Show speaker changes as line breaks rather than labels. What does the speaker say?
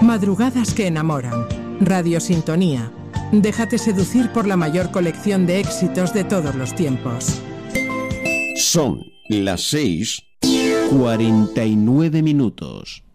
Madrugadas que enamoran. Radio Sintonía. Déjate seducir por la mayor colección de éxitos de todos los tiempos.
Son las 6:49.